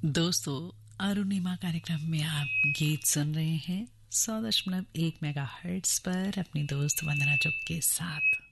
दोस्तों, अरुणिमा कार्यक्रम में आप गीत सुन रहे हैं 100.1 मेगाहर्ट्ज पर अपनी दोस्त वंदना चुग के साथ।